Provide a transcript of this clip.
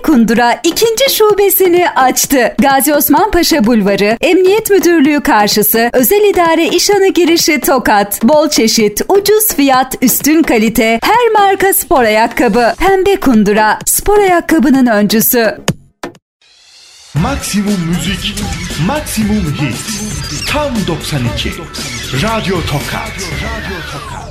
Kundura ikinci şubesini açtı. Gazi Osman Paşa Bulvarı, Emniyet Müdürlüğü karşısı, Özel İdare İşhanı girişi Tokat. Bol çeşit, ucuz fiyat, üstün kalite, her marka spor ayakkabı. Pembe Kundura, spor ayakkabının öncüsü. Maksimum müzik, maksimum hit. Tam 92. Radyo Tokat.